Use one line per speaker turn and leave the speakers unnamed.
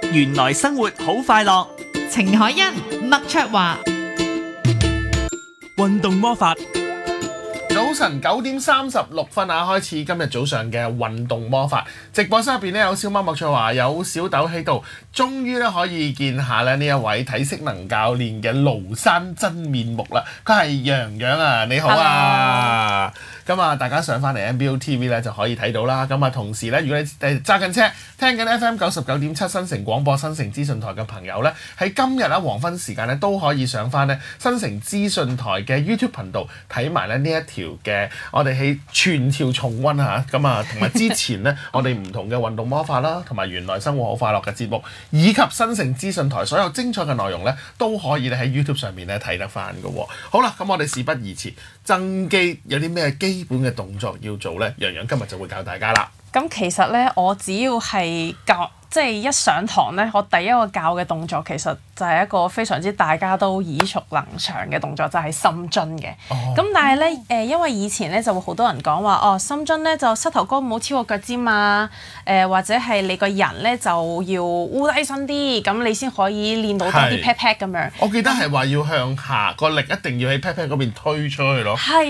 原來生活好快樂，
程海欣、麥卓華。
運動魔法。
早晨9:36開始今日早上嘅運動魔法直播室入邊咧，有小貓麥卓華，有小豆喺度，終於咧可以見下咧呢一位體適能教練嘅廬山真面目啦！佢係洋洋啊，你好啊！咁啊，大家上翻嚟 NBO TV 咧就可以睇到啦。咁啊，同時咧，如果你揸緊車聽緊 FM 99.7新城廣播新城資訊台嘅朋友咧，喺今日黃昏時間咧都可以上翻咧新城資訊台嘅 YouTube 頻道睇埋咧呢一條嘅我哋喺全條重溫嚇。咁啊，同埋之前咧我哋唔同嘅運動魔法啦，同埋原來生活好快樂嘅節目，以及新城資訊台所有精彩嘅內容咧，都可以咧喺 YouTube 上面咧睇得翻嘅喎。好啦，咁我哋事不宜遲，增肌有啲咩基本嘅動作要做咧？洋洋今日就會教大家啦。
咁其實咧，我只要係即係一上堂咧，我第一個教嘅動作其實就係一個非常之大家都耳熟能詳嘅動作，就係深蹲嘅。咁但係咧因為以前咧就會好多人講話深蹲咧就膝頭哥唔好超過腳尖啊，或者係你個人咧就要烏低身啲，咁你先可以練到多啲 pat pat 咁樣。
我記得係話要向下，個力一定要喺 pat pat 嗰邊推出去咯。
係。